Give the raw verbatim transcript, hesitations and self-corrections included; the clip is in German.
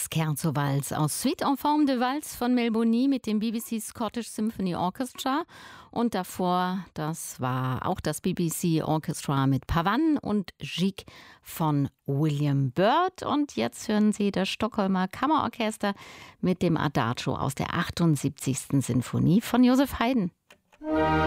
Scherzo-Walz aus Suite en forme de Walz von Melbourne mit dem B B C Scottish Symphony Orchestra. Und davor, das war auch das B B C Orchestra mit Pavan und Gigue von William Byrd. Und jetzt hören Sie das Stockholmer Kammerorchester mit dem Adagio aus der achtundsiebzigsten Sinfonie von Joseph Haydn.